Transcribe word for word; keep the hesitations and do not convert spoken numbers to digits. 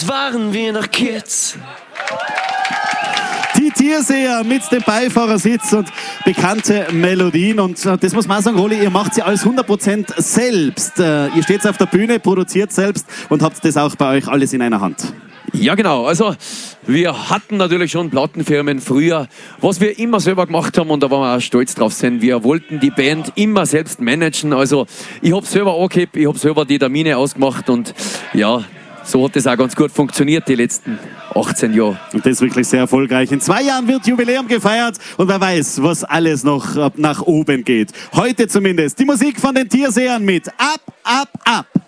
Waren wir noch Kids? Die Tierseher mit dem Beifahrersitz und bekannte Melodien. Und das muss man auch sagen, Rolli, ihr macht sie alles hundert Prozent selbst. Ihr steht auf der Bühne, produziert selbst und habt das auch bei euch alles in einer Hand. Ja, genau. Also wir hatten natürlich schon Plattenfirmen früher, was wir immer selber gemacht haben und da waren wir auch stolz drauf sind. Wir wollten die Band immer selbst managen. Also ich habe selber angehebt, ich habe selber die Termine ausgemacht und ja, so hat das auch ganz gut funktioniert die letzten achtzehn Jahre. Und das ist wirklich sehr erfolgreich. In zwei Jahren wird Jubiläum gefeiert und wer weiß, was alles noch nach oben geht. Heute zumindest die Musik von den Tiersehern mit Ab, Ab, Ab.